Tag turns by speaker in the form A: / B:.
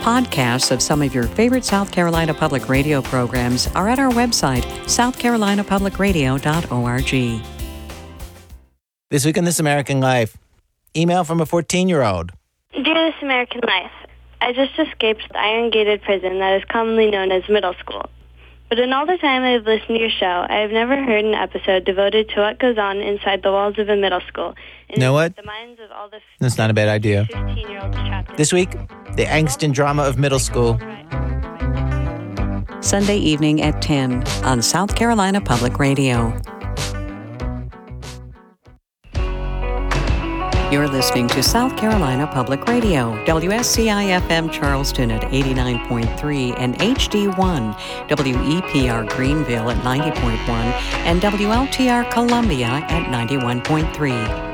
A: Podcasts of some of your favorite South Carolina Public Radio programs are at our website, southcarolinapublicradio.org.
B: This week in This American Life, email from a 14-year-old.
C: Dear This American Life, I just escaped the iron-gated prison that is commonly known as middle school. But in all the time I have listened to your show, I have never heard an episode devoted to what goes on inside the walls of a middle school.
B: You know what?
C: The minds of all the
B: That's not a bad idea.
C: 15-year-olds trapped.
B: This week, the angst and drama of middle school.
A: Sunday evening at 10 on South Carolina Public Radio. You're listening to South Carolina Public Radio, WSCI-FM Charleston at 89.3 and HD1, WEPR Greenville at 90.1, and WLTR Columbia at 91.3.